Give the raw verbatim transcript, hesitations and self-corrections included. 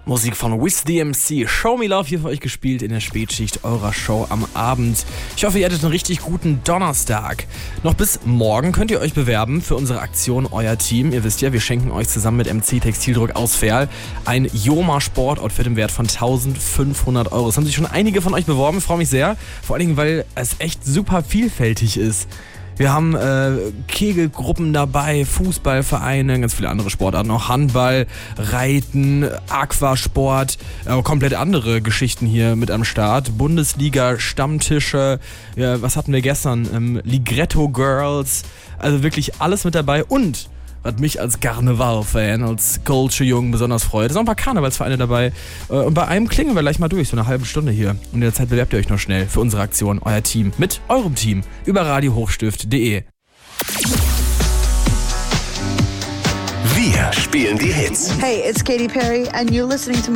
Musik von Wiz D M C. Show Me Love hier für euch gespielt in der Spätschicht eurer Show am Abend. Ich hoffe, ihr hattet einen richtig guten Donnerstag. Noch bis morgen könnt ihr euch bewerben für unsere Aktion Euer Team. Ihr wisst ja, wir schenken euch zusammen mit M C Textildruck aus Verl ein Joma Sportoutfit im Wert von eintausendfünfhundert Euro. Es haben sich schon einige von euch beworben, ich freue mich sehr. Vor allen Dingen, weil es echt super vielfältig ist. Wir haben äh, Kegelgruppen dabei, Fußballvereine, ganz viele andere Sportarten, auch Handball, Reiten, Aquasport, äh, komplett andere Geschichten hier mit am Start. Bundesliga, Stammtische, ja, was hatten wir gestern? Ähm, Ligretto Girls, also wirklich alles mit dabei und was mich als Karneval-Fan, als Culture-Jungen besonders freut. Es sind auch ein paar Karnevalsvereine dabei. Und bei einem klingen wir gleich mal durch, so eine halbe Stunde hier. Und in der Zeit bewerbt ihr euch noch schnell für unsere Aktion Euer Team mit eurem Team über radio hochstift punkt de. Wir spielen die Hits. Hey, it's Katy Perry and you're listening to my